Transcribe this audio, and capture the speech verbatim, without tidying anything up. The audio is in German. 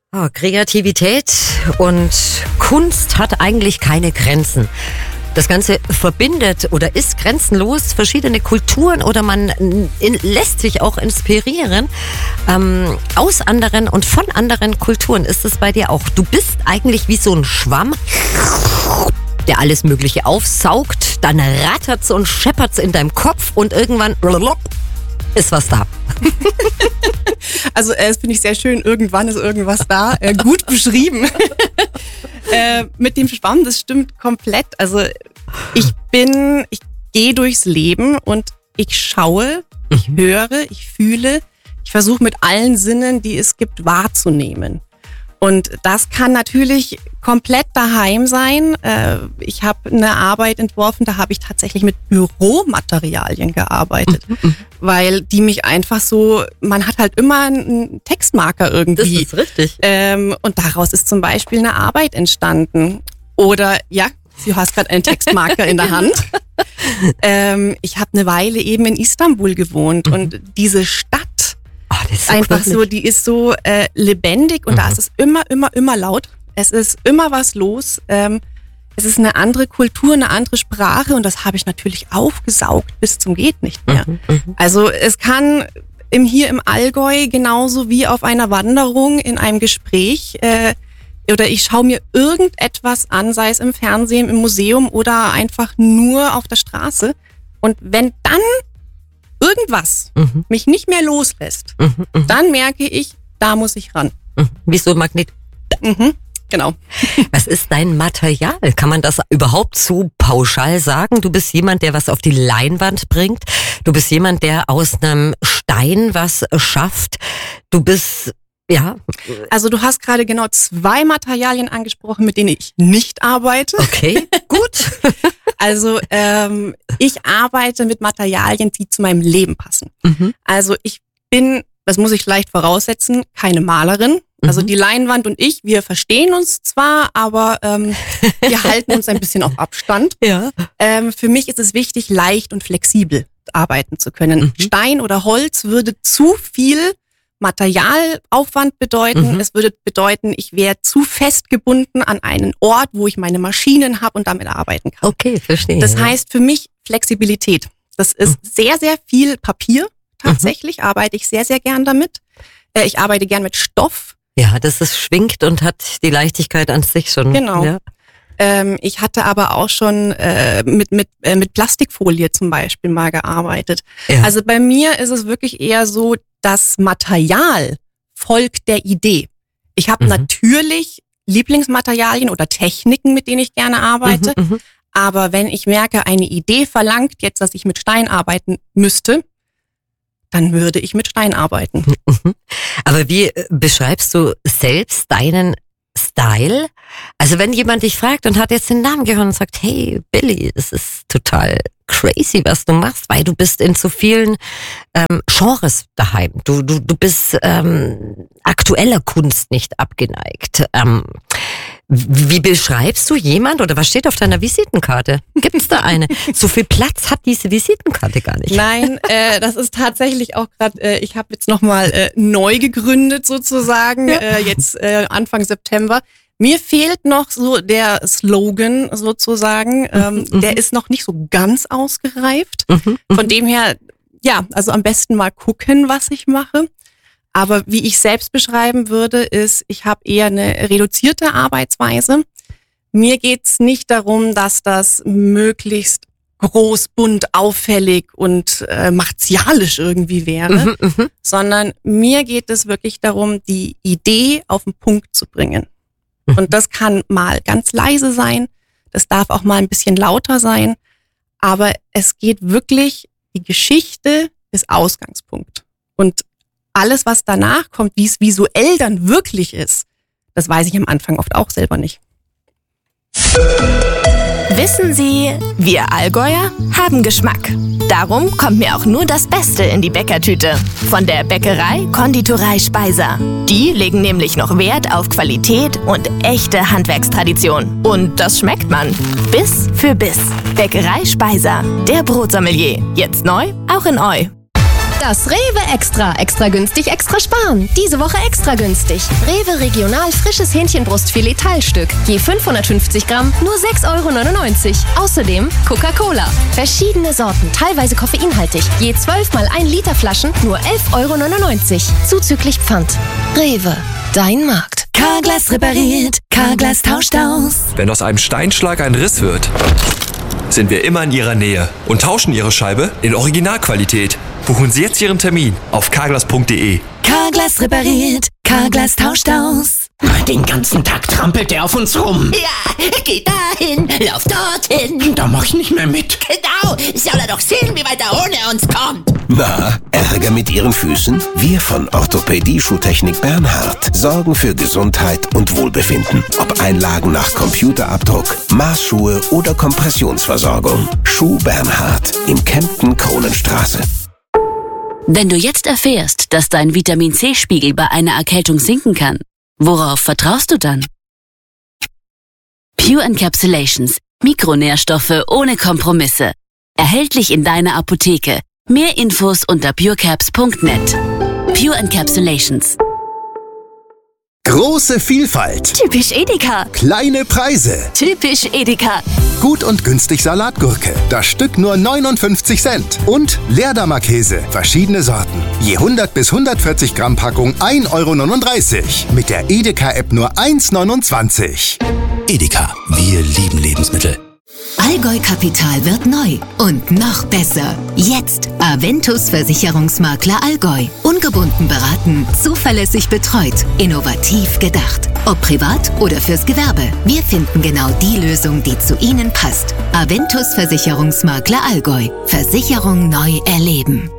Oh, Kreativität und Kunst hat eigentlich keine Grenzen. Das Ganze verbindet oder ist grenzenlos verschiedene Kulturen oder man in, lässt sich auch inspirieren ähm, aus anderen und von anderen Kulturen. Ist es bei dir auch? Du bist eigentlich wie so ein Schwamm, der alles Mögliche aufsaugt, dann rattert's und scheppert's in deinem Kopf und irgendwann ist was da. Also äh, das finde ich sehr schön, irgendwann ist irgendwas da, äh, gut beschrieben. äh, mit dem Schwamm, das stimmt komplett. Also ich bin, ich gehe durchs Leben und ich schaue, ich höre, ich fühle, ich versuche mit allen Sinnen, die es gibt, wahrzunehmen. Und das kann natürlich komplett daheim sein. Ich habe eine Arbeit entworfen, da habe ich tatsächlich mit Büromaterialien gearbeitet, mhm. weil die mich einfach so, man hat halt immer einen Textmarker irgendwie. Das ist richtig. Und daraus ist zum Beispiel eine Arbeit entstanden. Oder ja, du hast gerade einen Textmarker in der Hand. Ich habe eine Weile eben in Istanbul gewohnt, mhm. und diese Stadt, oh, das ist so einfach quirlig. so, die ist so äh, lebendig und mhm. da ist es immer, immer, immer laut. Es ist immer was los. Ähm, es ist eine andere Kultur, eine andere Sprache und das habe ich natürlich aufgesaugt bis zum geht nicht mehr. Mhm, mhm. Also es kann im, hier im Allgäu genauso wie auf einer Wanderung in einem Gespräch äh, oder ich schaue mir irgendetwas an, sei es im Fernsehen, im Museum oder einfach nur auf der Straße. Und wenn dann irgendwas Mhm. mich nicht mehr loslässt, Mhm, mhm, dann merke ich, da muss ich ran. mhm. Wie so ein Magnet. Mhm, genau. Was ist dein Material? Kann man das überhaupt so pauschal sagen? Du bist jemand, der was auf die Leinwand bringt. Du bist jemand, der aus einem Stein was schafft. Du bist, ja. Also du hast gerade genau zwei Materialien angesprochen, mit denen ich nicht arbeite. Okay, gut. Also ähm, ich arbeite mit Materialien, die zu meinem Leben passen. Mhm. Also ich bin, das muss ich leicht voraussetzen, keine Malerin. Also Mhm. die Leinwand und ich, wir verstehen uns zwar, aber ähm, wir halten uns ein bisschen auf Abstand. Ja. Ähm, für mich ist es wichtig, leicht und flexibel arbeiten zu können. Mhm. Stein oder Holz würde zu viel Materialaufwand bedeuten. Mhm. Es würde bedeuten, ich wäre zu festgebunden an einen Ort, wo ich meine Maschinen habe und damit arbeiten kann. Okay, verstehe. Das heißt für mich Flexibilität. Das ist Mhm. sehr, sehr viel Papier. Tatsächlich arbeite ich sehr, sehr gern damit. Äh, Ich arbeite gern mit Stoff. Ja, das ist schwingt und hat die Leichtigkeit an sich schon. Genau. Ja. Ähm, ich hatte aber auch schon äh, mit, mit, äh, mit Plastikfolie zum Beispiel mal gearbeitet. Ja. Also bei mir ist es wirklich eher so, das Material folgt der Idee. Ich habe Mhm. natürlich Lieblingsmaterialien oder Techniken, mit denen ich gerne arbeite. Mhm, mhm. Aber wenn ich merke, eine Idee verlangt jetzt, dass ich mit Stein arbeiten müsste, dann würde ich mit Stein arbeiten. Mhm. Aber wie äh, beschreibst du selbst deinen Style? Also wenn jemand dich fragt und hat jetzt den Namen gehört und sagt, hey Billy, es ist total crazy, was du machst, weil du bist in so vielen ähm, Genres daheim. Du, du, du bist ähm, aktueller Kunst nicht abgeneigt. Ähm, wie beschreibst du jemand oder was steht auf deiner Visitenkarte? Gibt es da eine? So viel Platz hat diese Visitenkarte gar nicht. Nein, äh, das ist tatsächlich auch gerade, äh, ich habe jetzt nochmal äh, neu gegründet sozusagen, Ja. äh, jetzt äh, Anfang September. Mir fehlt noch so der Slogan sozusagen, ähm, mhm. der ist noch nicht so ganz ausgereift. Mhm, Von dem her, ja, also am besten mal gucken, was ich mache. Aber wie ich selbst beschreiben würde, ist, ich habe eher eine reduzierte Arbeitsweise. Mir geht's nicht darum, dass das möglichst groß, bunt, auffällig und äh, martialisch irgendwie wäre, mhm, mhm. sondern mir geht es wirklich darum, die Idee auf den Punkt zu bringen. Und das kann mal ganz leise sein, das darf auch mal ein bisschen lauter sein, aber es geht wirklich, die Geschichte ist Ausgangspunkt. Und alles, was danach kommt, wie es visuell dann wirklich ist, das weiß ich am Anfang oft auch selber nicht. Wissen Sie, wir Allgäuer haben Geschmack. Darum kommt mir auch nur das Beste in die Bäckertüte. Von der Bäckerei Konditorei Speiser. Die legen nämlich noch Wert auf Qualität und echte Handwerkstradition. Und das schmeckt man. Biss für Biss. Bäckerei Speiser. Der Brotsommelier. Jetzt neu, auch in Eu. Das Rewe Extra. Extra günstig, extra sparen. Diese Woche extra günstig. Rewe Regional frisches Hähnchenbrustfilet Teilstück. Je fünfhundertfünfzig Gramm, nur sechs Euro neunundneunzig. Außerdem Coca-Cola. Verschiedene Sorten, teilweise koffeinhaltig. Je zwölf mal ein Liter Flaschen, nur elf Euro neunundneunzig. Zuzüglich Pfand. Rewe, dein Markt. Carglass repariert, Carglass tauscht aus. Wenn aus einem Steinschlag ein Riss wird, sind wir immer in Ihrer Nähe und tauschen Ihre Scheibe in Originalqualität. Buchen Sie jetzt Ihren Termin auf carglass punkt de. Carglass repariert, Carglass tauscht aus. Den ganzen Tag trampelt er auf uns rum. Ja, geh dahin, lauf dorthin. Da mach ich nicht mehr mit. Genau, soll er doch sehen, wie weit er ohne uns kommt. Na, Ärger mit Ihren Füßen? Wir von Orthopädie Schuhtechnik Bernhard sorgen für Gesundheit und Wohlbefinden. Ob Einlagen nach Computerabdruck, Maßschuhe oder Kompressionsversorgung. Schuh Bernhard in Kempten-Kronenstraße. Wenn du jetzt erfährst, dass dein Vitamin-C-Spiegel bei einer Erkältung sinken kann, worauf vertraust du dann? Pure Encapsulations. Mikronährstoffe ohne Kompromisse. Erhältlich in deiner Apotheke. Mehr Infos unter purecaps punkt net. Pure Encapsulations. Große Vielfalt. Typisch Edeka. Kleine Preise. Typisch Edeka. Gut und günstig Salatgurke. Das Stück nur neunundfünfzig Cent. Und Leerdammer-Käse. Verschiedene Sorten. Je hundert bis hundertvierzig Gramm Packung ein Euro neununddreißig. Mit der Edeka-App nur eins neunundzwanzig. Edeka. Wir lieben Lebensmittel. Allgäu Kapital wird neu und noch besser. Jetzt Aventus Versicherungsmakler Allgäu. Ungebunden beraten, zuverlässig betreut, innovativ gedacht. Ob privat oder fürs Gewerbe. Wir finden genau die Lösung, die zu Ihnen passt. Aventus Versicherungsmakler Allgäu. Versicherung neu erleben.